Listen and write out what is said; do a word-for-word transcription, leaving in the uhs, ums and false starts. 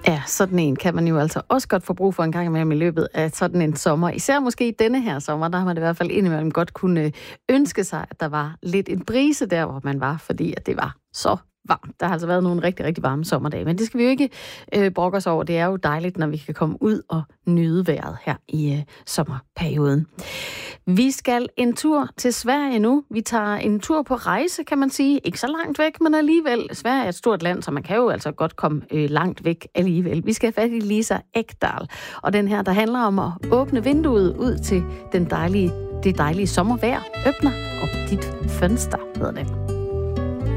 Ja, sådan en kan man jo altså også godt få brug for en gang imellem i løbet af sådan en sommer. Især måske denne her sommer, der har man i hvert fald indimellem godt kunne ønske sig, at der var lidt en brise der, hvor man var, fordi at det var så varmt. Der har altså været nogle rigtig, rigtig varme sommerdage, men det skal vi jo ikke øh, brokke os over. Det er jo dejligt, når vi kan komme ud og nyde vejret her i øh, sommerperioden. Vi skal en tur til Sverige nu. Vi tager en tur på rejse, kan man sige. Ikke så langt væk, men alligevel. Sverige er et stort land, så man kan jo altså godt komme øh, langt væk alligevel. Vi skal have fat i Lisa Ekdahl, og den her, der handler om at åbne vinduet ud til den dejlige, det dejlige sommervejr. Öppna op dit fönster, hedder det.